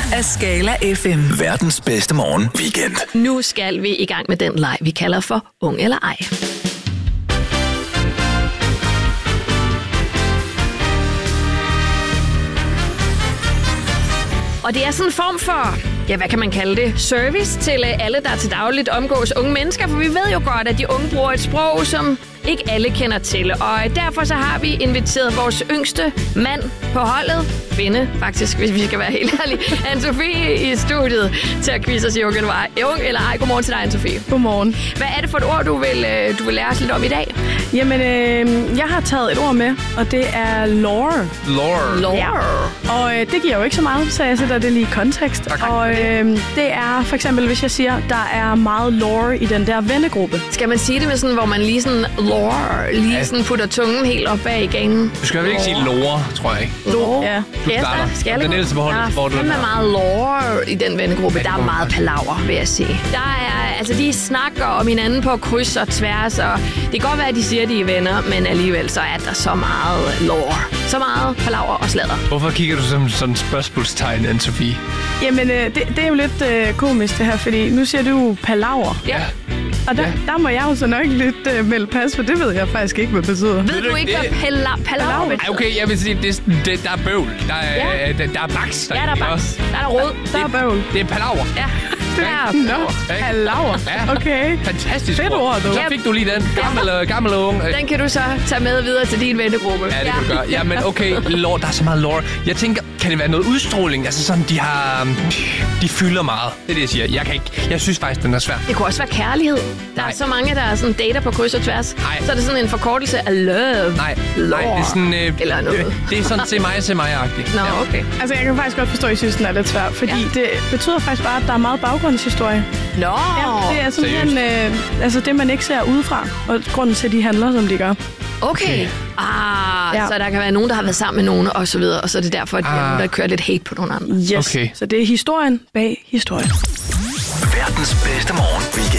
af Skala FM. Verdens bedste morgen weekend. Nu skal vi i gang med den leg, vi kalder for Ung eller Ej. Og det er sådan en form for, ja, hvad kan man kalde det? Service til alle, der til dagligt omgås unge mennesker. For vi ved jo godt, at de unge bruger et sprog, som ikke alle kender til. Og derfor så har vi inviteret vores yngste mand på holdet, kvinde faktisk, hvis vi skal være helt ærlige, Anne-Sophie i studiet til at quizze os i Ung eller Ej. Godmorgen til dig, Anne-Sophie. Godmorgen. Hvad er det for et ord, du vil lære os lidt om i dag? Jamen, jeg har taget et ord med, og det er lore. Lore. Ja. Og det giver jo ikke så meget, så jeg sætter det lige i kontekst. Okay. Og det er for eksempel, hvis jeg siger, der er meget lore i den der vennegruppe. Skal man sige det med sådan, hvor man lige sådan sådan putter tungen helt op bag i ganen? Du skal vel ikke sige lore, tror jeg ikke. Lore? Ja. Skal jeg den ældste på holdet, hvor du er meget lore i den vennegruppe. Der er meget palaver, vil jeg sige. Der er, altså de snakker om hinanden på kryds og tværs, og det kan godt være, at de siger, at de er venner, men alligevel så er der så meget lore. Så meget palaver og sladder. Hvorfor kigger du som sådan et spørgsmålstegn, Anne-Sophie? Jamen, det er jo lidt komisk det her, fordi nu siger du palaver. Ja. Og der må jeg jo så nok lidt melde pas, for det ved jeg faktisk ikke, hvad det betyder. Ved du ikke, hvad palaver betyder? Okay, jeg vil sige, der er bøvl. Der er baks. Ja, der er baks. Der er rød. Der er bøvl. Det er palaver. Ja. Nå, palaver. Ja. Okay. Fantastisk Fedt ord, du. Så fik du lige den. Gammel og ung. Den kan du så tage med videre til din vennegruppe. Ja, det kan du gøre. Ja, men okay, lore, der er så meget lore. Jeg tænker, kan det være noget udstråling? Altså sådan, de fylder meget. Det er det, jeg siger. Jeg synes faktisk, den er svær. Det kunne også være kærlighed. Der er så mange, der er sådan dater på kryds og tværs. Nej. Så er det sådan en forkortelse af love. Nej, lore. det er sådan... Eller noget. Det er sådan se mig-agtigt. Nå, okay. Altså, jeg kan faktisk godt forstå, at I synes, den er lidt svær, fordi det betyder faktisk bare, at der er meget baggrundshistorie. Nå. Ja, det er simpelthen det, man ikke ser udefra, og grunden til, at de handler, som de gør. Okay. Så der kan være nogen, der har været sammen med nogen, og så videre, og så er det derfor, at der kører lidt hate på nogle andre. Yes. Okay. Så det er historien bag historien. Verdens bedste morgen weekend.